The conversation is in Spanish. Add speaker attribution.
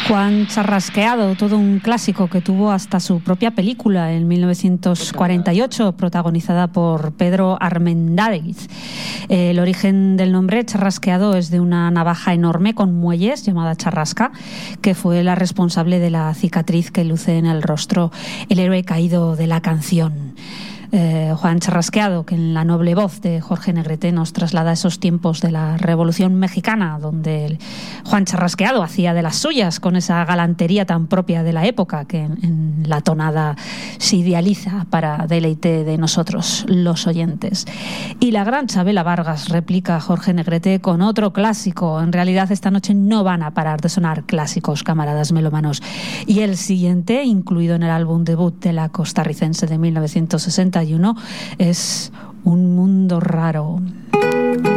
Speaker 1: Juan Charrasqueado, todo un clásico que tuvo hasta su propia película en 1948, protagonizada por Pedro Armendáriz. El origen del nombre Charrasqueado es de una navaja enorme con muelles llamada charrasca, que fue la responsable de la cicatriz que luce en el rostro el héroe caído de la canción. Juan Charrasqueado, que en la noble voz de Jorge Negrete nos traslada a esos tiempos de la Revolución Mexicana, donde Juan Charrasqueado hacía de las suyas con esa galantería tan propia de la época que en la tonada se idealiza para deleite de nosotros, los oyentes. Y la gran Chabela Vargas replica a Jorge Negrete con otro clásico. En realidad esta noche no van a parar de sonar clásicos, camaradas melómanos. Y el siguiente, incluido en el álbum debut de la costarricense de 1961, es Un mundo raro.